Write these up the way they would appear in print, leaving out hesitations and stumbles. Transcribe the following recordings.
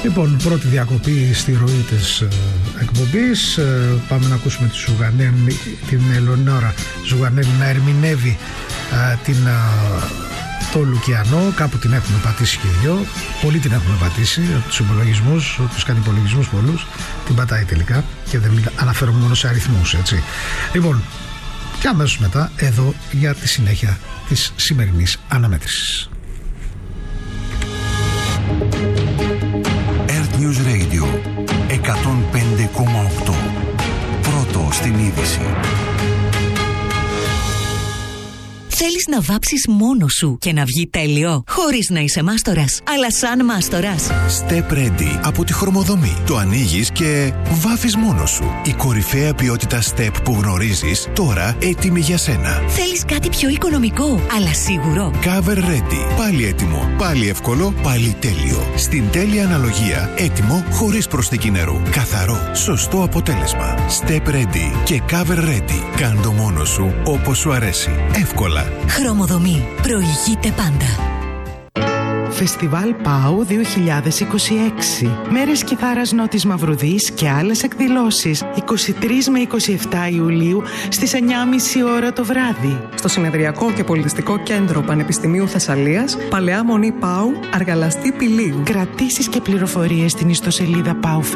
Λοιπόν, πρώτη διακοπή στη ροή της εκπομπής. Πάμε να ακούσουμε την Ελεονόρα Ζουγανέλη να ερμηνεύει το Λουκιανό. Κάπου την έχουμε πατήσει και οι δυο. Πολλοί την έχουμε πατήσει. Τους υπολογισμούς, τους κάνει υπολογισμούς πολλούς, την πατάει τελικά. Και δεν αναφέρομαι μόνο σε αριθμούς, έτσι. Λοιπόν, και αμέσως μετά εδώ για τη συνέχεια της σημερινής αναμέτρησης. Earth News Radio 105,8. Πρώτο στην είδηση. Θέλεις να βάψεις μόνος σου και να βγει τέλειο, χωρίς να είσαι μάστορας, αλλά σαν μάστορας? Step Ready από τη Χρωμοδομή. Το ανοίγεις και βάφεις μόνος σου. Η κορυφαία ποιότητα Step που γνωρίζεις, τώρα έτοιμη για σένα. Θέλεις κάτι πιο οικονομικό, αλλά σίγουρο? Cover Ready. Πάλι έτοιμο, πάλι εύκολο, πάλι τέλειο. Στην τέλεια αναλογία, έτοιμο χωρίς προσθήκη νερού. Καθαρό, σωστό αποτέλεσμα. Step Ready και Cover Ready. Κάν' το μόνος σου όπως σου αρέσει. Εύκολα. Χρωμοδομή. Προηγείται πάντα. Φεστιβάλ ΠΑΟ 2026. Μέρες Κιθάρας Νότης Μαυρουδής και άλλες εκδηλώσεις 23 με 27 Ιουλίου στις 9.30 ώρα το βράδυ. Στο Συνεδριακό και Πολιτιστικό Κέντρο Πανεπιστημίου Θεσσαλίας, Παλαιά Μονή ΠΑΟ, Αργαλαστή Πηλίου. Κρατήσεις και πληροφορίες στην ιστοσελίδα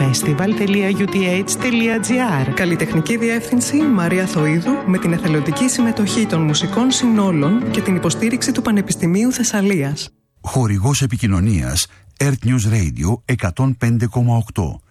paufestival.uth.gr. Καλλιτεχνική Διεύθυνση Μαρία Θοΐδου, με την εθελοντική συμμετοχή των μουσικών συνόλων και την υποστήριξη του Πανεπιστημίου Θεσσαλίας. Χορηγός επικοινωνίας Earth News Radio 105,8.